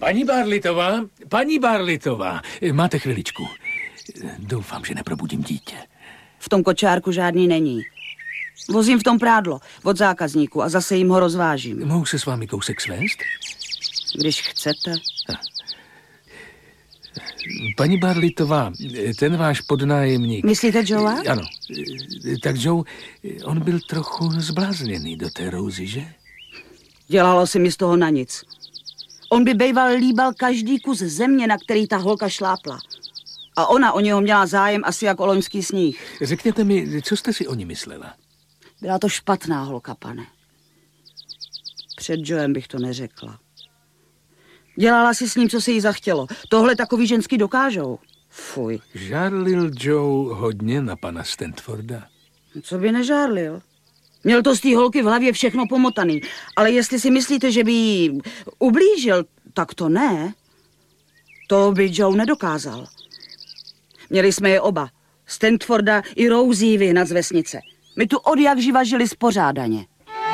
Paní Barlitová, máte chviličku. Doufám, že neprobudím dítě. V tom kočárku žádný není. Vozím v tom prádlo od zákazníků a zase jim ho rozvážím. Mohu se s vámi kousek svést? Když chcete. Paní Barlitová, ten váš podnájemník... Myslíte Joea? Ano. Tak Joe, on byl trochu zblázněný do té Rosie, že? Dělalo se mi z toho na nic. On by bejval líbal každý kus země, na který ta holka šlápla. A ona o něho měla zájem asi jako o loňský sníh. Řekněte mi, co jste si o ní myslela? Byla to špatná holka, pane. Před Joem bych to neřekla. Dělala si s ním, co se jí zachtělo. Tohle takový ženský dokážou. Fuj. Žárlil Joe hodně na pana Stanforda? Co by nežárlil? Měl to z té holky v hlavě všechno pomotaný. Ale jestli si myslíte, že by jí ublížil, tak to ne. To by Joe nedokázal. Měli jsme je oba. Stanforda i Rosie vyhnat z vesnice. My tu od jak živa žili spořádaně.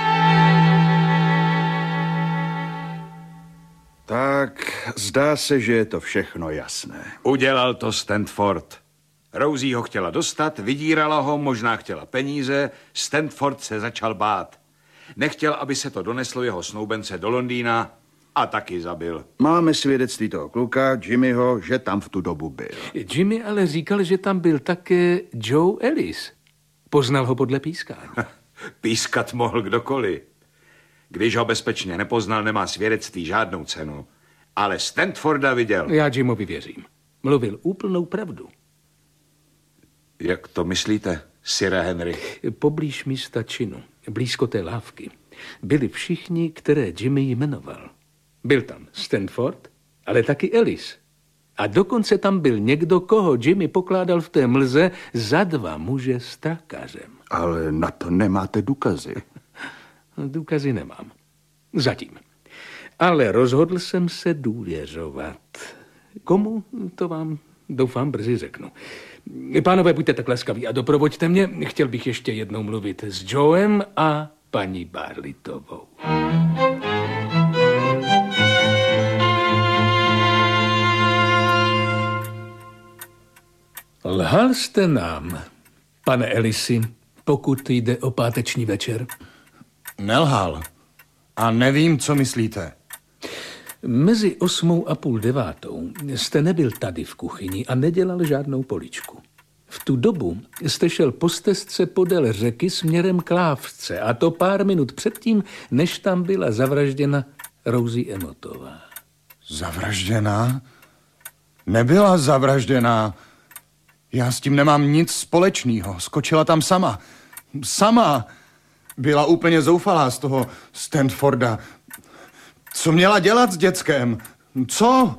Tak, zdá se, že je to všechno jasné. Udělal to Stanford. Rosie ho chtěla dostat, vydírala ho, možná chtěla peníze. Stanford se začal bát. Nechtěl, aby se to doneslo jeho snoubence do Londýna a taky zabil. Máme svědectví toho kluka, Jimmyho, že tam v tu dobu byl. Jimmy ale říkal, že tam byl také Joe Ellis. Poznal ho podle pískání. Pískat mohl kdokoliv. Když ho bezpečně nepoznal, nemá svědectví žádnou cenu. Ale Stanforda viděl. Já Jimovi věřím. Mluvil úplnou pravdu. Jak to myslíte, sire Henry? Poblíž místa činu, blízko té lávky, byli všichni, které Jimmy jmenoval. Byl tam Stanford, ale taky Ellis. A dokonce tam byl někdo, koho Jimmy pokládal v té mlze za 2 muže s trakařem. Ale na to nemáte důkazy. Důkazy nemám. Zatím. Ale rozhodl jsem se důvěřovat. Komu, to vám doufám brzy řeknu. Pánové, buďte tak laskaví a doprovoďte mě. Chtěl bych ještě jednou mluvit s Joem a paní Barlitovou. Lhal jste nám, pane Ellisi, pokud jde o páteční večer? Nelhal. A nevím, co myslíte. Mezi 8 a půl 9 jste nebyl tady v kuchyni a nedělal žádnou poličku. V tu dobu jste šel po stezce podél řeky směrem k lávce a to pár minut předtím, než tam byla zavražděna Rosie Emottová. Zavražděná? Nebyla zavražděná. Já s tím nemám nic společného. Skočila tam sama. Sama. Byla úplně zoufalá z toho Stanforda. Co měla dělat s dětskem? Co?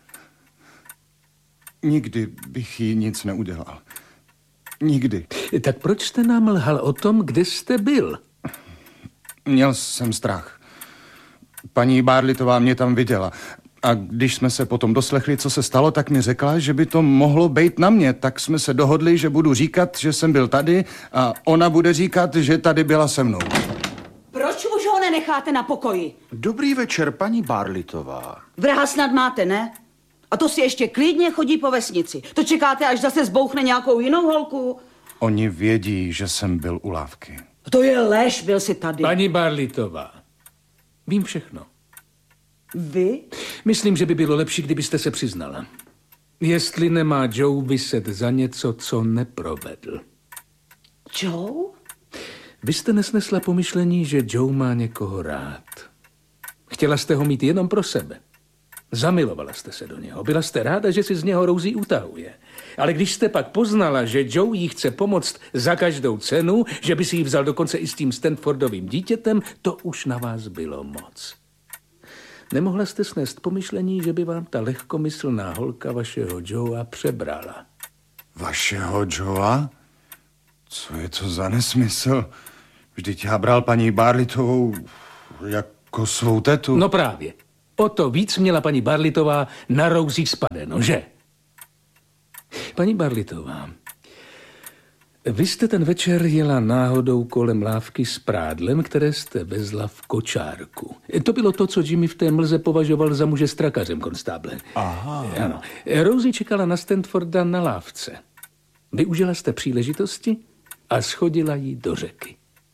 Nikdy bych jí nic neudělal. Nikdy. Tak proč jste nám lhal o tom, kde jste byl? Měl jsem strach. Paní Barlitová mě tam viděla. A když jsme se potom doslechli, co se stalo, tak mi řekla, že by to mohlo být na mě. Tak jsme se dohodli, že budu říkat, že jsem byl tady a ona bude říkat, že tady byla se mnou. Proč už ho nenecháte na pokoji? Dobrý večer, paní Barlitová. Vraha snad máte, ne? A to si ještě klidně chodí po vesnici. To čekáte, až zase zbouchne nějakou jinou holku? Oni vědí, že jsem byl u lávky. To je lež, byl jsi tady. Paní Barlitová, vím všechno. Vy? Myslím, že by bylo lepší, kdybyste se přiznala. Jestli nemá Joe vyset za něco, co neprovedl. Joe? Vy jste nesnesla pomyšlení, že Joe má někoho rád. Chtěla jste ho mít jenom pro sebe. Zamilovala jste se do něho. Byla jste ráda, že si z něho Rosie utahuje. Ale když jste pak poznala, že Joe jí chce pomoct za každou cenu, že by si ji vzal dokonce i s tím Stanfordovým dítětem, to už na vás bylo moc. Nemohla jste snést pomyšlení, že by vám ta lehkomyslná holka vašeho Joea přebrala. Vašeho Joea? Co je to za nesmysl? Vždyť já bral paní Barlitovou jako svou tetu. No právě. O to víc měla paní Barlitová na Rosie spadeno, že? Paní Barlitová, Vy jste ten večer jela náhodou kolem lávky s prádlem, které jste vezla v kočárku. To bylo to, co Jimmy v té mlze považoval za muže strakařem, konstáble. Aha. Ano. Rosie čekala na Stanforda na lávce. Využila jste příležitosti a schodila ji do řeky.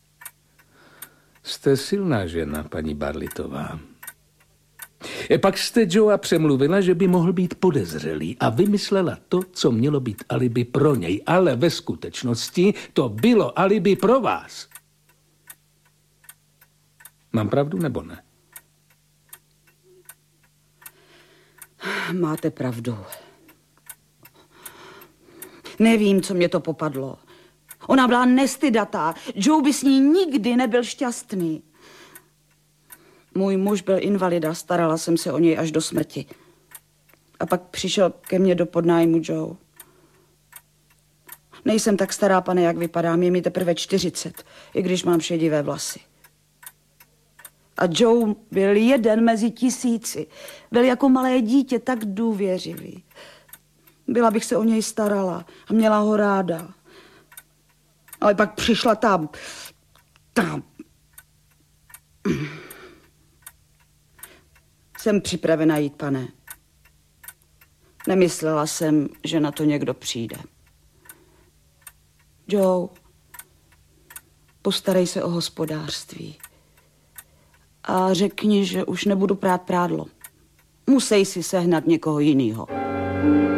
Jste silná žena, paní Barlitová. Pak jste Joea přemluvila, že by mohl být podezřelý a vymyslela to, co mělo být alibi pro něj. Ale ve skutečnosti to bylo alibi pro vás. Mám pravdu nebo ne? Máte pravdu. Nevím, co mě to popadlo. Ona byla nestydatá. Joe by s ní nikdy nebyl šťastný. Můj muž byl invalida, starala jsem se o něj až do smrti. A pak přišel ke mně do podnájmu Joe. Nejsem tak stará, pane, jak vypadám, je mi teprve 40, i když mám šedivé vlasy. A Joe byl jeden mezi tisíci. Byl jako malé dítě, tak důvěřivý. Byla bych se o něj starala a měla ho ráda. Ale pak přišla tam. Jsem připravena jít, pane. Nemyslela jsem, že na to někdo přijde. Joe, postarej se o hospodářství. A řekni, že už nebudu prát prádlo. Musej si sehnat někoho jinýho.